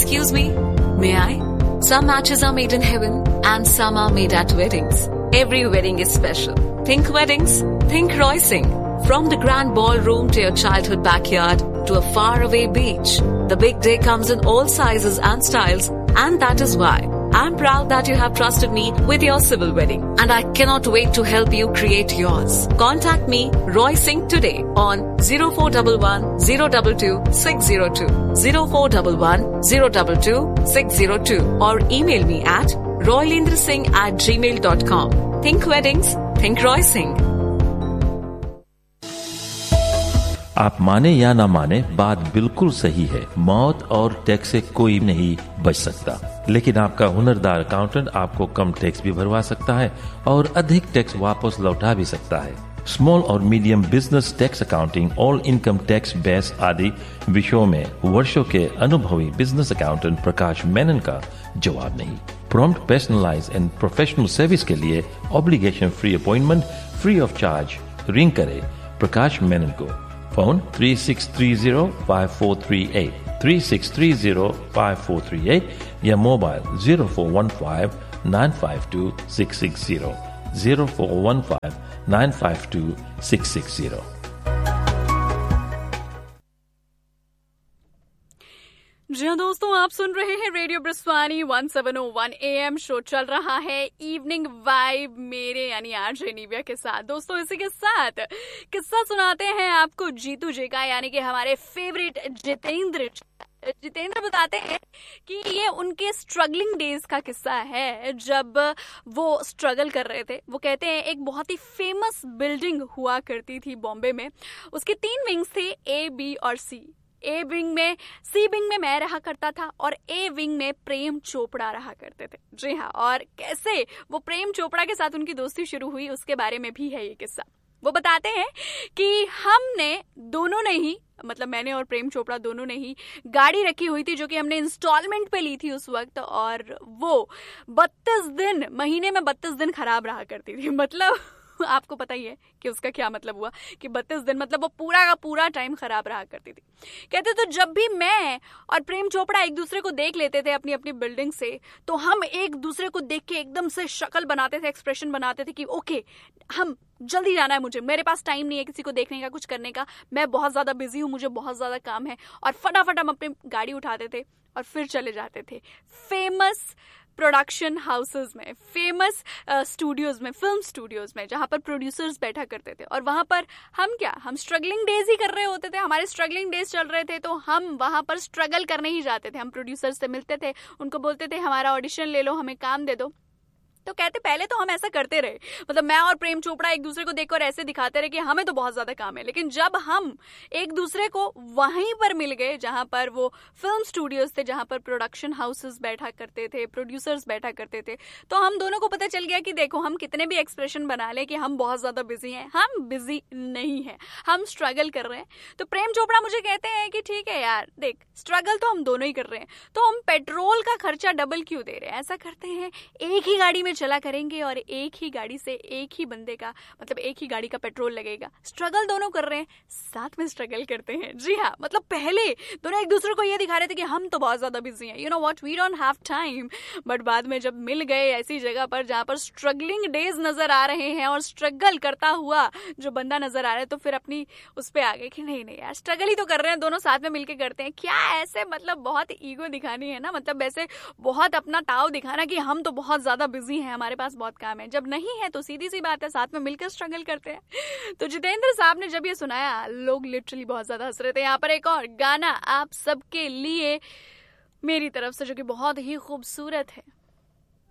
Excuse me, may I? Some matches are made in heaven and some are made at weddings. Every wedding is special. Think weddings, think Roy Singh. From the grand ballroom to your childhood backyard to a faraway beach, the big day comes in all sizes and styles, and that is why I'm proud that you have trusted me with your civil wedding, and I cannot wait to help you create yours. Contact me, Roy Singh, today on 0411 022 602, 0411 022 602, or email me at roylendrasingh@gmail.com. Think weddings, think Roy Singh. आप माने या ना माने, बात बिल्कुल सही है। मौत और टैक्स से कोई नहीं बच सकता, लेकिन आपका हुनरदार अकाउंटेंट आपको कम टैक्स भी भरवा सकता है और अधिक टैक्स वापस लौटा भी सकता है। स्मॉल और medium business tax accounting, all income tax base आदि विषयों में वर्षों के अनुभवी बिजनेस अकाउंटेंट प्रकाश मेनन का जवाब नहीं। Prompt, personalise and professional service के लिए obligation free appointment free of charge ring करें प्रकाश मेनन को। फोन 36305438, 36305438 या मोबाइल 0415952660, 0415952660। जी हाँ दोस्तों, आप सुन रहे हैं रेडियो ब्रिस्वानी 1701 AM। शो चल रहा है इवनिंग वाइब मेरे यानी आरजे निव्या के साथ। दोस्तों इसी के साथ किस्सा सुनाते हैं आपको जीतू जी का, यानी कि हमारे फेवरेट जितेंद्र बताते हैं कि ये उनके स्ट्रगलिंग डेज का किस्सा है, जब वो स्ट्रगल कर रहे थे। वो कहते हैं एक बहुत ही फेमस बिल्डिंग हुआ करती थी बॉम्बे में, उसके 3 विंग्स थे, A, B और C। सी विंग में मैं रहा करता था और ए विंग में प्रेम चोपड़ा रहा करते थे। जी हाँ, और कैसे वो प्रेम चोपड़ा के साथ उनकी दोस्ती शुरू हुई उसके बारे में भी है ये किस्सा। वो बताते हैं कि हमने दोनों ने ही, मतलब मैंने और प्रेम चोपड़ा दोनों ने ही गाड़ी रखी हुई थी जो कि हमने इंस्टॉलमेंट पे ली थी उस वक्त, और वो 32 दिन, महीने में 32 दिन खराब रहा करती थी। मतलब आपको पता ही है कि उसका क्या मतलब हुआ कि 32 दिन मतलब वो पूरा का पूरा टाइम खराब रहा करती थी। कहते तो जब भी मैं और प्रेम चोपड़ा एक दूसरे को देख लेते थे अपनी अपनी बिल्डिंग से, तो हम एक दूसरे को देख के एकदम से शक्ल बनाते थे, एक्सप्रेशन बनाते थे कि ओके हम जल्दी जाना है, मुझे, मेरे पास टाइम नहीं है किसी को देखने का, कुछ करने का, मैं बहुत ज्यादा बिजी हूँ, मुझे बहुत ज्यादा काम है। और फटाफट हम अपनी गाड़ी उठाते थे और फिर चले जाते थे फेमस प्रोडक्शन हाउसेस में, फेमस स्टूडियोज में, फिल्म स्टूडियोज में, जहां पर प्रोड्यूसर्स बैठा करते थे। और वहां पर हम स्ट्रगलिंग डेज ही कर रहे होते थे, हमारे स्ट्रगलिंग डेज चल रहे थे, तो हम वहां पर स्ट्रगल करने ही जाते थे। हम प्रोड्यूसर्स से मिलते थे, उनको बोलते थे हमारा ऑडिशन ले लो, हमें काम दे दो। तो कहते पहले तो हम ऐसा करते रहे, मतलब मैं और प्रेम चोपड़ा एक दूसरे को देखकर ऐसे दिखाते रहे कि हमें तो बहुत ज्यादा काम है। लेकिन जब हम एक दूसरे को वहीं पर मिल गए जहां पर वो फिल्म स्टूडियोज थे, जहां पर प्रोडक्शन हाउसेस बैठा करते थे, प्रोड्यूसर्स बैठा करते थे, तो हम दोनों को पता चल गया कि देखो हम कितने भी एक्सप्रेशन बना ले कि हम बहुत ज्यादा बिजी हैं, हम बिजी नहीं है, हम स्ट्रगल कर रहे हैं। तो प्रेम चोपड़ा मुझे कहते हैं कि ठीक है यार, देख स्ट्रगल तो हम दोनों ही कर रहे हैं, तो हम पेट्रोल का खर्चा डबल क्यों दे रहे हैं, ऐसा करते हैं एक ही गाड़ी में चला करेंगे और एक ही गाड़ी से एक ही बंदे का, मतलब एक ही गाड़ी का पेट्रोल लगेगा। स्ट्रगल दोनों कर रहे हैं, साथ में स्ट्रगल करते हैं। जी हाँ, मतलब पहले दोनों एक दूसरे को ये दिखा रहे थे कि हम तो बहुत ज्यादा बिजी हैं, you know what, we don't have time. But बाद में जब मिल गए ऐसी जगह पर जहां पर स्ट्रगलिंग डेज नजर आ रहे हैं और स्ट्रगल करता हुआ जो बंदा नजर आ रहा है, तो फिर अपनी उस पे आ गए कि नहीं नहीं यार, स्ट्रगल ही तो कर रहे हैं, दोनों साथ में मिलकर करते हैं। क्या ऐसे मतलब बहुत ईगो दिखानी है ना, मतलब ऐसे बहुत अपना ताव दिखाना कि हम तो बहुत ज्यादा बिजी हैं, हमारे पास बहुत काम है। जब नहीं है तो सीधी सी बात है, साथ में मिलकर स्ट्रगल करते हैं। तो जितेंद्र साहब ने जब ये सुनाया, लोग लिटरली बहुत ज्यादा हंस रहे थे। यहाँ पर एक और गाना आप सबके लिए मेरी तरफ से जो कि बहुत ही खूबसूरत है।